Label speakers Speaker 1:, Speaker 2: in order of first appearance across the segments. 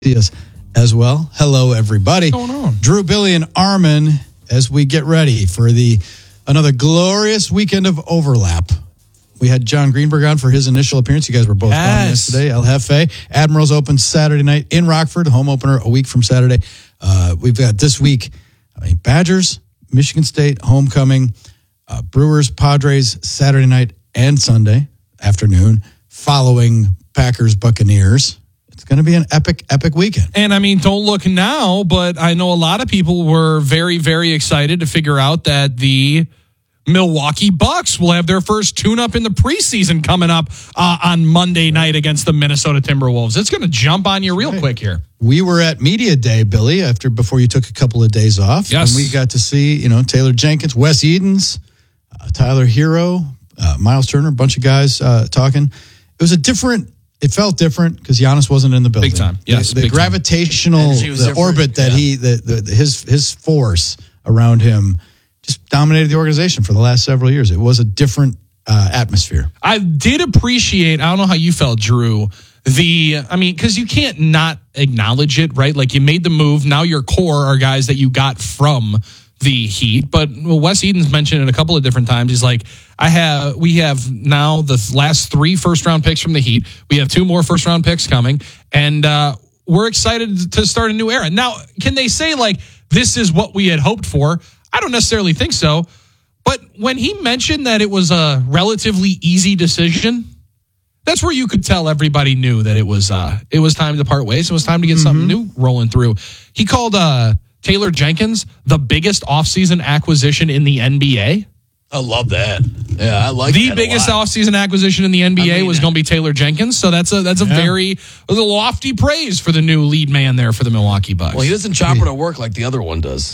Speaker 1: us as well. Hello, everybody.
Speaker 2: What's going on?
Speaker 1: Drew, Billy, and Armin as we get ready for another glorious weekend of overlap. We had John Greenberg on for his initial appearance. You guys were both on yesterday. El Jefe. Admirals open Saturday night in Rockford. Home opener a week from Saturday. We've got this week Badgers, Michigan State, homecoming, Brewers, Padres, Saturday night and Sunday afternoon, following Packers, Buccaneers. It's going to be an epic weekend.
Speaker 2: And I mean, don't look now, but I know a lot of people were very, very excited to figure out that the Milwaukee Bucks will have their first tune-up in the preseason coming up on Monday night against the Minnesota Timberwolves. It's going to jump on you real quick here.
Speaker 1: We were at Media Day, Billy, before you took a couple of days off.
Speaker 2: Yes.
Speaker 1: And we got to see, Taylor Jenkins, Wes Edens, Tyler Hero, Miles Turner, a bunch of guys talking. It felt different because Giannis wasn't in the building.
Speaker 2: Big time. Yes.
Speaker 1: The gravitational, the orbit that his force around him just dominated the organization for the last several years. It was a different atmosphere.
Speaker 2: I did appreciate, I don't know how you felt, Drew, because you can't not acknowledge it, right? Like, you made the move. Now your core are guys that you got from the Heat. But Wes Edens mentioned it a couple of different times. He's like, we have now the last 3 first-round picks from the Heat. We have 2 more first-round picks coming. And we're excited to start a new era. Now, can they say, like, this is what we had hoped for? I don't necessarily think so. But when he mentioned that it was a relatively easy decision, that's where you could tell everybody knew that it was time to part ways. It was time to get something new rolling through. He called Taylor Jenkins the biggest offseason acquisition in the NBA.
Speaker 3: I love that. Yeah, I like
Speaker 2: the
Speaker 3: that
Speaker 2: biggest offseason acquisition in the NBA was going to be Taylor Jenkins. So that's a very lofty praise for the new lead man there for the Milwaukee Bucks.
Speaker 3: Well, he doesn't chop it at work like the other one does,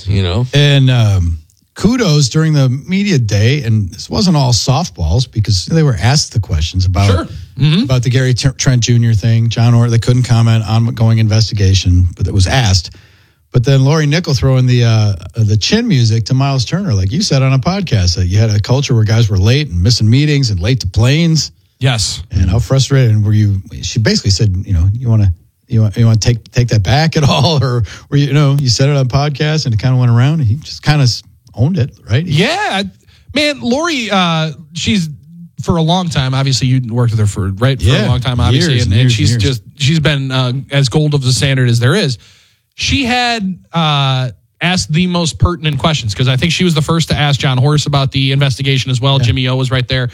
Speaker 1: And kudos during the media day, and this wasn't all softballs because they were asked the questions about about the Gary Trent Jr. thing. John Orr, they couldn't comment on ongoing investigation, but it was asked. But then Lori Nickel throwing the chin music to Miles Turner, like you said on a podcast, that you had a culture where guys were late and missing meetings and late to planes.
Speaker 2: Yes.
Speaker 1: And how frustrated were you? She basically said, you want to take that back at all, or were you said it on a podcast and it kind of went around, and he just kind of owned it, right?
Speaker 2: Yeah, man. Lori, she's for a long time. Obviously, you worked with her for a long time, obviously, and she's been as gold of the standard as there is. She had asked the most pertinent questions because I think she was the first to ask John Horst about the investigation as well. Yeah. Jimmy O was right there.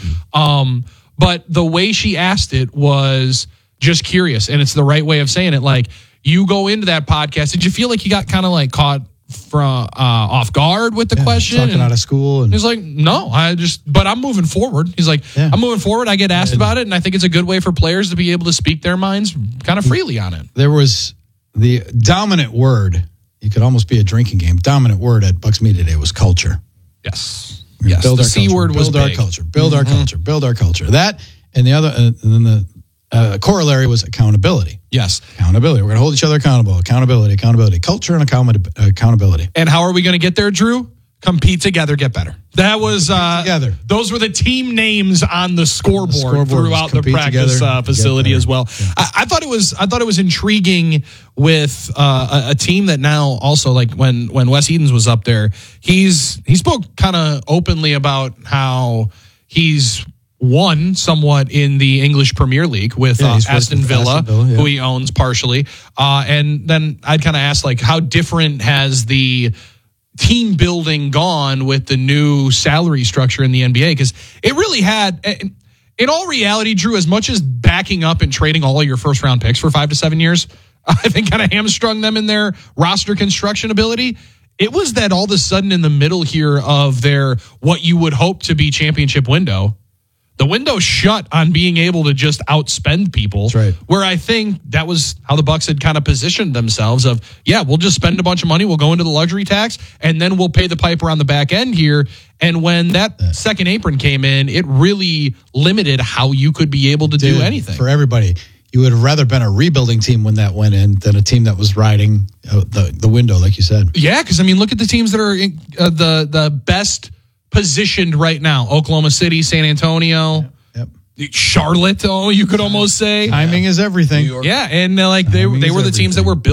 Speaker 2: But the way she asked it was just curious, and it's the right way of saying it. Like, you go into that podcast, did you feel like you got kind of like caught from off guard with the question?
Speaker 1: Talking out of school. And
Speaker 2: he's like, no, but I'm moving forward. He's like, I'm moving forward. I get asked about it, and I think it's a good way for players to be able to speak their minds kind of freely on it.
Speaker 1: There was the dominant word, it could almost be a drinking game, dominant word at Bucks Media Today was culture.
Speaker 2: Yes.
Speaker 1: Build
Speaker 2: the
Speaker 1: our
Speaker 2: C
Speaker 1: culture,
Speaker 2: word was
Speaker 1: build
Speaker 2: big.
Speaker 1: our culture, build our culture, build our culture. That, and the other, and then the corollary was accountability.
Speaker 2: Yes.
Speaker 1: Accountability. We're going to hold each other accountable. Accountability. Culture and accountability.
Speaker 2: And how are we going to get there, Drew? Compete together, get better. That was
Speaker 1: together.
Speaker 2: Those were the team names on the scoreboard throughout the practice facility as well. Yeah. I thought it was intriguing with a team that now also, like when Wes Edens was up there, he spoke kind of openly about how he's won somewhat in the English Premier League with Aston Villa, who he owns partially. And then I'd kind of ask, like, how different has the team building gone with the new salary structure in the NBA? Because it really had, in all reality, Drew, as much as backing up and trading all of your first round picks for 5 to 7 years, I think kind of hamstrung them in their roster construction ability. It was that all of a sudden in the middle here of their, what you would hope to be championship window, the window shut on being able to just outspend people.
Speaker 1: That's right.
Speaker 2: Where I think that was how the Bucks had kind of positioned themselves of, we'll just spend a bunch of money. We'll go into the luxury tax and then we'll pay the piper on the back end here. And when that second apron came in, it really limited how you could be able to do anything.
Speaker 1: For everybody, you would have rather been a rebuilding team when that went in than a team that was riding the window, like you said.
Speaker 2: Yeah, because, I mean, look at the teams that are the best positioned right now. Oklahoma City, San Antonio.
Speaker 1: Yep.
Speaker 2: Charlotte, you could almost say.
Speaker 1: Timing is everything.
Speaker 2: Yeah, and they were the teams that were built